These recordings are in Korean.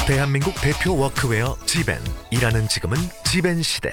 대한민국 대표 워크웨어 지벤. 일하는 지금은 지벤 시대.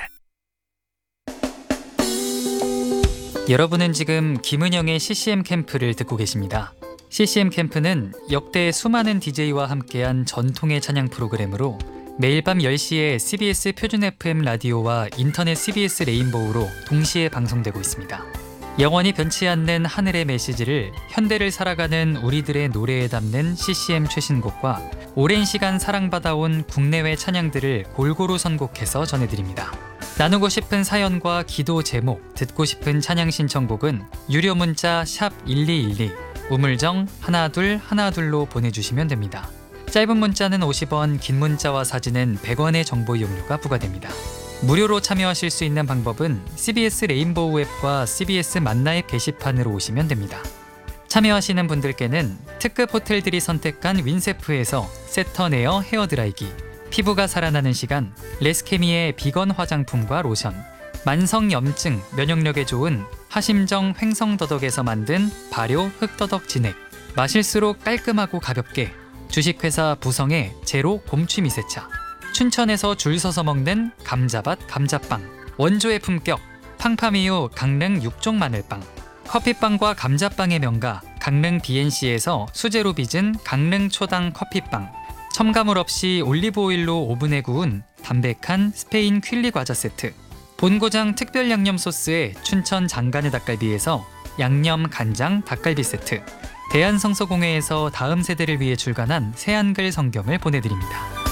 여러분은 지금 김은영의 CCM 캠프를 듣고 계십니다. CCM 캠프는 역대 수많은 DJ와 함께한 전통의 찬양 프로그램으로 매일 밤 10시에 CBS 표준 FM 라디오와 인터넷 CBS 레인보우로 동시에 방송되고 있습니다. 영원히 변치 않는 하늘의 메시지를 현대를 살아가는 우리들의 노래에 담는 CCM 최신곡과 오랜 시간 사랑받아온 국내외 찬양들을 골고루 선곡해서 전해드립니다. 나누고 싶은 사연과 기도 제목, 듣고 싶은 찬양 신청곡은 유료 문자 샵 1212, 우물정 1212로 보내주시면 됩니다. 짧은 문자는 50원, 긴 문자와 사진은 100원의 정보 이용료가 부과됩니다. 무료로 참여하실 수 있는 방법은 CBS 레인보우 앱과 CBS 만나 앱 게시판으로 오시면 됩니다. 참여하시는 분들께는 특급 호텔들이 선택한 윈세프에서 세턴에어 헤어드라이기, 피부가 살아나는 시간 레스케미의 비건 화장품과 로션, 만성염증, 면역력에 좋은 하심정 횡성더덕에서 만든 발효 흑더덕 진액, 마실수록 깔끔하고 가볍게 주식회사 부성의 제로 곰취 미세차, 춘천에서 줄 서서 먹는 감자밭 감자빵, 원조의 품격 팡파미유 강릉 6종 마늘빵, 커피빵과 감자빵의 명가 강릉 BNC에서 수제로 빚은 강릉 초당 커피빵, 첨가물 없이 올리브오일로 오븐에 구운 담백한 스페인 퀼리 과자 세트, 본고장 특별 양념 소스의 춘천 장간의 닭갈비에서 양념 간장 닭갈비 세트, 대한성서공회에서 다음 세대를 위해 출간한 새한글 성경을 보내드립니다.